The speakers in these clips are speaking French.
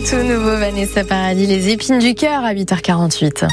tout nouveau Vanessa Paradis, les épines du cœur à 8h48.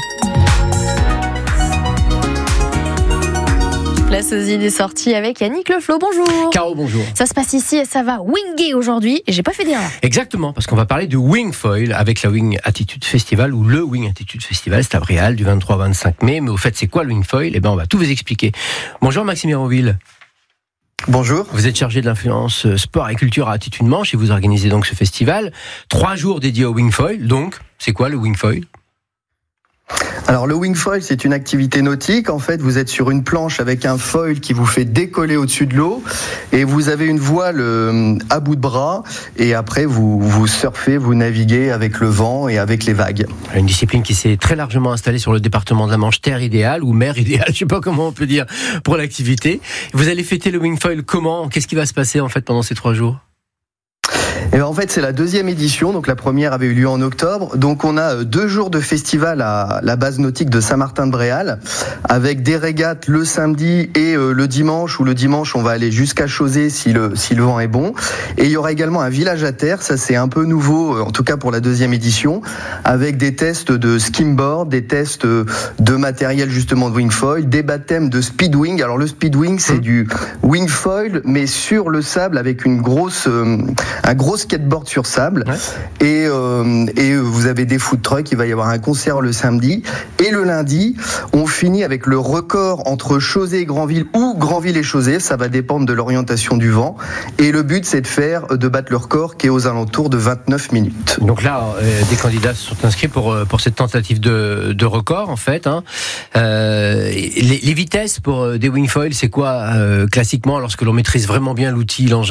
Place aux idées sorties avec Yannick Leflo, bonjour. Caro, bonjour. Ça se passe ici et ça va winguer aujourd'hui et j'ai pas fait d'erreur. Exactement, parce qu'on va parler de Wingfoil avec la Wing Attitude Festival ou le Wing Attitude Festival, c'est à Bréal du 23 au 25 mai. Mais au fait, c'est quoi le Wingfoil ? Eh bien, on va tout vous expliquer. Bonjour Maxime Hérouville. Bonjour. Vous êtes chargé de l'influence sport et culture à Attitude Manche et vous organisez donc ce festival. 3 jours dédiés au Wingfoil. Donc, c'est quoi le Wingfoil ? Alors le wingfoil, c'est une activité nautique. En fait, vous êtes sur une planche avec un foil qui vous fait décoller au-dessus de l'eau et vous avez une voile à bout de bras et après vous surfez, vous naviguez avec le vent et avec les vagues. Une discipline qui s'est très largement installée sur le département de la Manche, terre idéale ou mer idéale, je sais pas comment on peut dire pour l'activité. Vous allez fêter le Wingfoil comment ? Qu'est-ce qui va se passer en fait pendant ces 3 jours ? Et en fait, c'est la 2e édition, donc la première avait eu lieu en octobre. Donc on a 2 jours de festival à la base nautique de Saint-Martin-de-Bréal, avec des régates le samedi et le dimanche, où le dimanche on va aller jusqu'à Chausey si le vent est bon. Et il y aura également un village à terre, ça c'est un peu nouveau, en tout cas pour la 2e édition, avec des tests de skimboard, des tests de matériel justement de wingfoil, des baptêmes de speedwing. Alors le speedwing, c'est du wingfoil, mais sur le sable avec un gros skateboard sur sable. Ouais. Et vous avez des food trucks, il va y avoir un concert le samedi et le lundi on finit avec le record entre Chausey et Granville ou Granville et Chausey, ça va dépendre de l'orientation du vent et le but c'est de battre le record qui est aux alentours de 29 minutes. Donc là des candidats se sont inscrits pour cette tentative de record en fait hein. Les vitesses pour des wingfoils c'est quoi classiquement lorsque l'on maîtrise vraiment bien l'outil, l'engin ?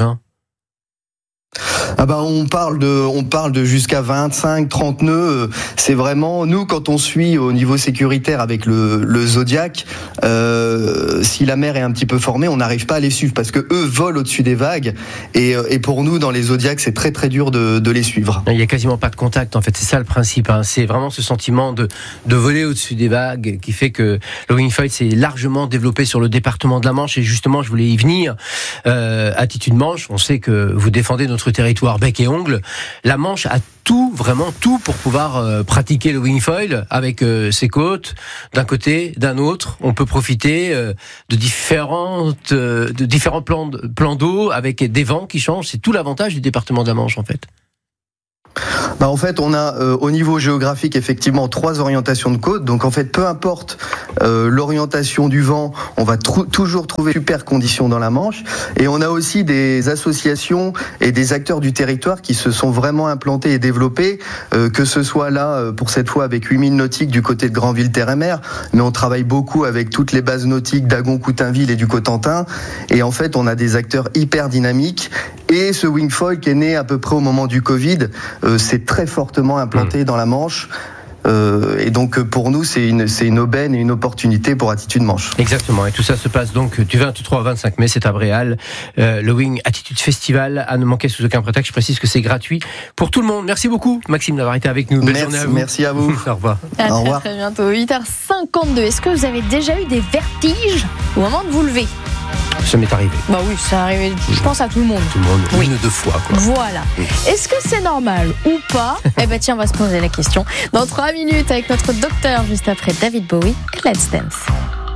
On parle de jusqu'à 25-30 nœuds. C'est vraiment, nous, quand on suit au niveau sécuritaire avec le Zodiac, si la mer est un petit peu formée, on n'arrive pas à les suivre parce que eux volent au-dessus des vagues. Et pour nous, dans les Zodiacs, c'est très très dur de les suivre. Il n'y a quasiment pas de contact, en fait. C'est ça le principe. Hein. C'est vraiment ce sentiment de voler au-dessus des vagues qui fait que le wingfoil s'est largement développé sur le département de la Manche. Et justement, je voulais y venir. Attitude Manche, on sait que vous défendez notre territoire bec et ongle. La Manche a tout, vraiment tout pour pouvoir pratiquer le wingfoil avec ses côtes d'un côté, d'un autre. On peut profiter de différents plans d'eau avec des vents qui changent. C'est tout l'avantage du département de la Manche en fait. En fait, on a au niveau géographique effectivement 3 orientations de côte. Donc en fait, peu importe l'orientation du vent, on va toujours trouver super conditions dans la Manche. Et on a aussi des associations et des acteurs du territoire qui se sont vraiment implantés et développés, que ce soit là pour cette fois avec 8000 nautiques du côté de Granville Terre et Mer, mais on travaille beaucoup avec toutes les bases nautiques d'Agon-Coutainville et du Cotentin. Et en fait, on a des acteurs hyper dynamiques. Et ce wingfoil qui est né à peu près au moment du Covid, c'est très fortement implanté dans la Manche. Et donc pour nous c'est une aubaine et une opportunité pour Attitude Manche. Exactement, et tout ça se passe donc du 23 au 25 mai, c'est à Bréal, le Wing Attitude Festival, à ne manquer sous aucun prétexte. Je précise que c'est gratuit pour tout le monde. Merci beaucoup Maxime d'avoir été avec nous. Belle journée à vous. Merci à vous. Au revoir. Au revoir. Très bientôt, 8h52. Est-ce que vous avez déjà eu des vertiges au moment de vous lever ? Ça m'est arrivé. Oui, ça arrive, je pense à tout le monde. Tout le monde, oui. 1 ou 2 fois. Quoi. Voilà. Est-ce que c'est normal ou pas ? Tiens, on va se poser la question. Dans 3 minutes avec notre docteur, juste après David Bowie et Let's Dance.